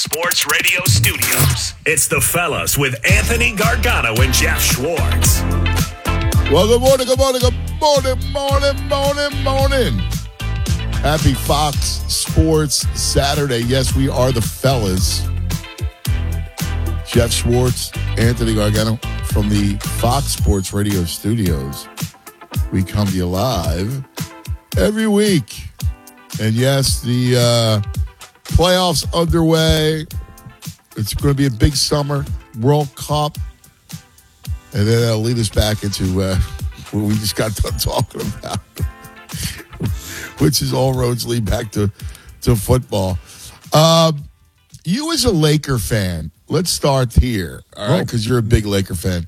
Sports Radio studios. It's the Fellas with Anthony Gargano and Jeff Schwartz. Well, good morning. Happy Fox Sports Saturday. Yes, we are the Fellas. Jeff Schwartz, Anthony Gargano from the Fox Sports Radio studios. We come to you live every week. And yes, the playoffs underway. It's going to be a big summer. World Cup. And then that'll lead us back into what we just got done talking about, which is all roads lead back to football. You as a Laker fan, let's start here, all right, because you're a big Laker fan.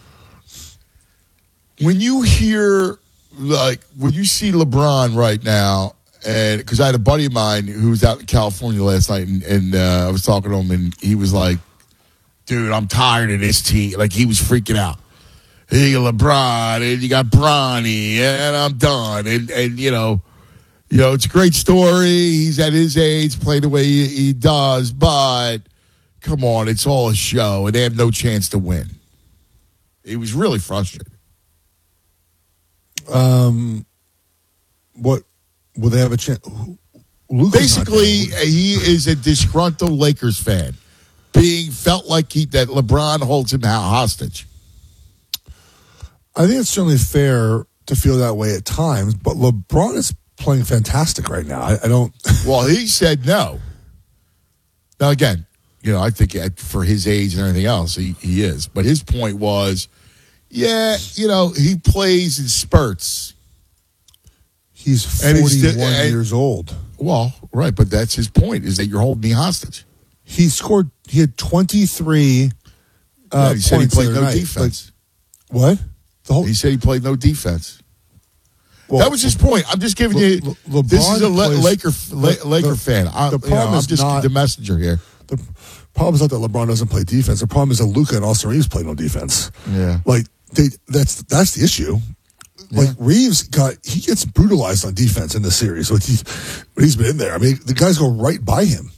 When you hear, when you see LeBron right now, and because I had a buddy of mine who was out in California last night, and I was talking to him, and he was like, dude, I'm tired of this team. Like, he was freaking out. You got LeBron, and you got Bronny, and I'm done. And you know, it's a great story. He's at his age, playing the way he does, but come on, it's all a show, and they have no chance to win. He was really frustrated. What will they have a chance? Basically, he is a disgruntled Lakers fan, felt like that LeBron holds him hostage. I think it's certainly fair to feel that way at times, but LeBron is playing fantastic right now. I don't. Well, he said no. Now, again, I think for his age and everything else, he is. But his point was, he plays in spurts. He's 41 years old. Well, right, but that's his point, is that you're holding me hostage. He had 23 he said he played no night, defense. What? He said he played no defense. Well, that was his point. I'm just giving you. LeBron this is a Laker fan. The problem I'm just the messenger here. The problem is not that LeBron doesn't play defense. The problem is that Luka and Austin Reeves play no defense. Yeah, that's the issue. Yeah. Like, Reeves gets brutalized on defense in this series when he's been in there. I mean, the guys go right by him.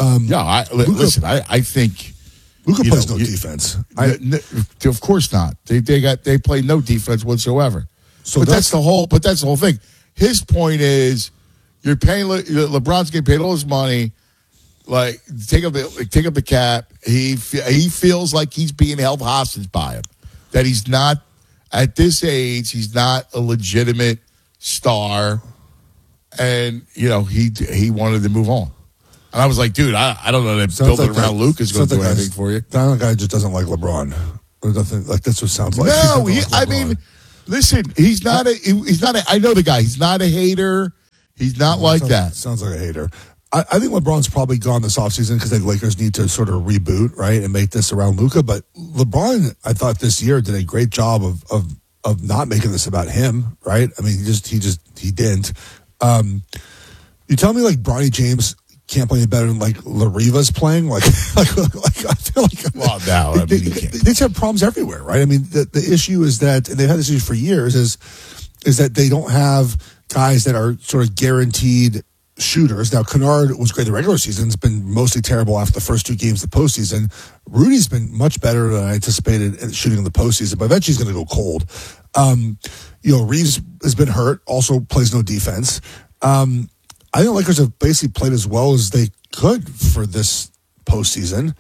I think Luka plays no defense. Of course not. They play no defense whatsoever. But that's the whole thing. His point is, you're paying LeBron's getting paid all his money. Like, take up the cap. He feels like he's being held hostage by him. That he's not at this age. He's not a legitimate star, and he wanted to move on. And I was like, dude, I don't know that building around Luke is going to do anything for you. That guy just doesn't like LeBron. Or nothing, like, that's what it sounds like. No, listen, he's not a. I know the guy. He's not a hater. He's not that. Sounds like a hater. I think LeBron's probably gone this offseason because the Lakers need to sort of reboot, right, and make this around Luka. But LeBron, I thought this year did a great job of not making this about him, right? I mean, he didn't. You tell me, like, Bronny James can't play any better than, like, Lariva's playing. Like I feel like. Well, no, I mean, they just have problems everywhere, right? I mean, the issue is that, and they've had this issue for years, is that they don't have guys that are sort of guaranteed shooters. Now, Kennard was great in the regular season. It's been mostly terrible after the first two games of the postseason. Rudy's been much better than I anticipated at shooting in the postseason, but eventually he's going to go cold. Reeves has been hurt, also plays no defense. I think the Lakers have basically played as well as they could for this postseason.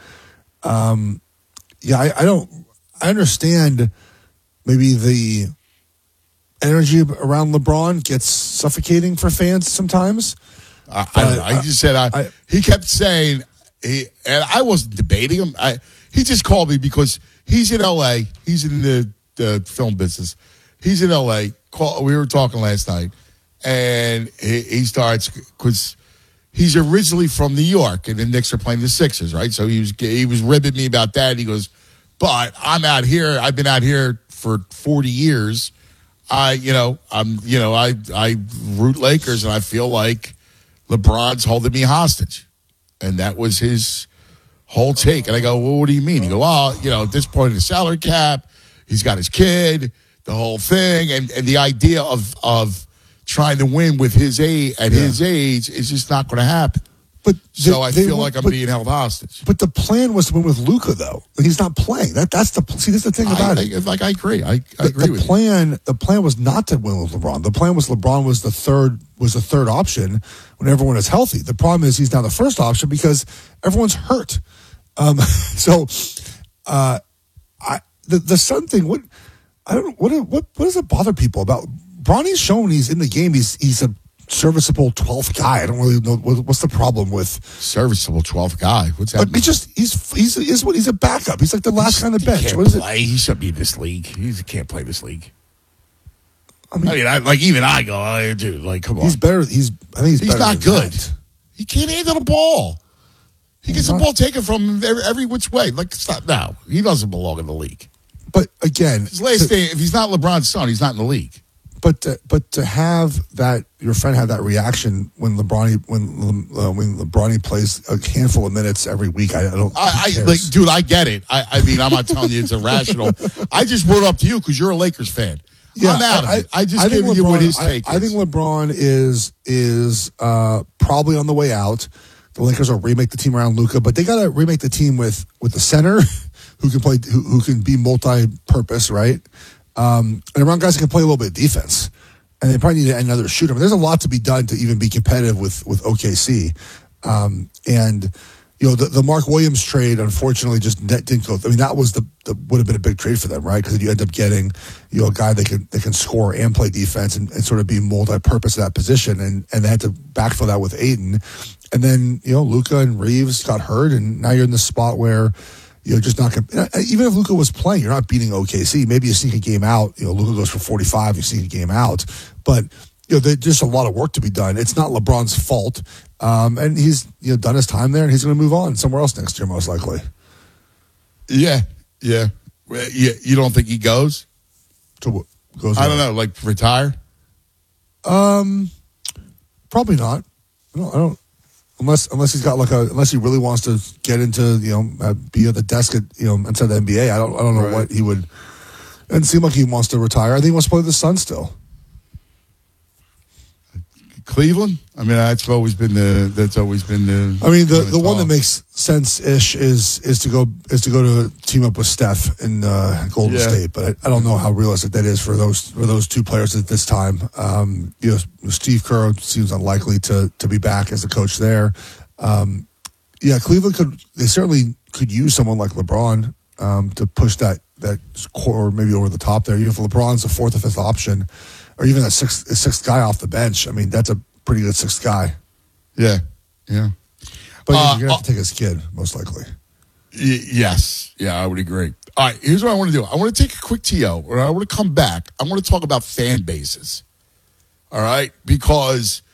I understand maybe the energy around LeBron gets suffocating for fans sometimes. He kept saying, and I wasn't debating him. He just called me because he's in L.A. He's in the film business. He's in L.A. We were talking last night, and he starts, because he's originally from New York, and the Knicks are playing the Sixers, right? So he was ribbing me about that. He goes, but I'm out here. I've been out here for 40 years. I root Lakers, and I feel like LeBron's holding me hostage. And that was his whole take. And I go, well, what do you mean? He go, well, at this point in the salary cap, he's got his kid, the whole thing. And the idea of trying to win with his age, his age is just not going to happen. But So I feel like I'm being held hostage. But the plan was to win with Luka, though, and he's not playing. That's the thing about it. I agree. I agree with you. The plan was not to win with LeBron. The plan was LeBron was the third option when everyone is healthy. The problem is he's now the first option because everyone's hurt. The Sun thing. What does it bother people about? Bronny's shown he's in the game. He's a serviceable 12th guy. I don't really know what's the problem with serviceable 12th guy. What's that? He's a backup. He's like the last guy on the bench. What is it? He shouldn't be in this league. He can't play this league. I mean, I go, dude, like, come on. He's better. I think he's better not good. That. He can't handle the ball. He gets the ball taken from him every which way. Like, stop now. He doesn't belong in the league. But again, his last day, if he's not LeBron's son, he's not in the league. But to have that, your friend have that reaction when LeBron plays a handful of minutes every week, I don't. Dude, I get it. I mean, I'm not telling you it's irrational. I just brought it up to you because you're a Lakers fan. Yeah, I'm out of it. I just gave you what his take is. I think LeBron is probably on the way out. The Lakers will remake the team around Luka, but they got to remake the team with the center who can play, who can be multi-purpose, right? And around guys that can play a little bit of defense. And they probably need another shooter. There's a lot to be done to even be competitive with OKC. And, you know, the Mark Williams trade, unfortunately, just didn't go. I mean, that was would have been a big trade for them, right? Because you end up getting, you know, a guy that can score and play defense and sort of be multi-purpose at that position. And they had to backfill that with Ayton. And then, you know, Luka and Reeves got hurt. And now you're in this spot where, you're just not going to, even if Luka was playing, you're not beating OKC. Maybe you sneak a game out. You know, Luka goes for 45, you sneak a game out. But, you know, there's just a lot of work to be done. It's not LeBron's fault. And he's, you know, done his time there and he's going to move on somewhere else next year, most likely. Yeah. You don't think he goes? Goes I don't know, like retire? Probably not. I don't. Unless he's got unless he really wants to get into, you know, be at the desk at, you know, inside the NBA. I don't know what he would. It doesn't seem like he wants to retire. I think he wants to play with the Suns still. Cleveland? I mean, that's always been the. I mean, the one that makes sense-ish is to go to team up with Steph in Golden State, but I don't know how realistic that is for those two players at this time. You know, Steve Kerr seems unlikely to be back as a coach there. Cleveland certainly could use someone like LeBron to push that core maybe over the top there. Even if LeBron's the fourth or fifth option, or even a sixth guy off the bench, I mean, that's a pretty good sixth guy. Yeah. But you're going to have to take his kid, most likely. Yes. Yeah, I would agree. All right, here's what I want to do. I want to take a quick TO, or I want to come back. I want to talk about fan bases. All right? Because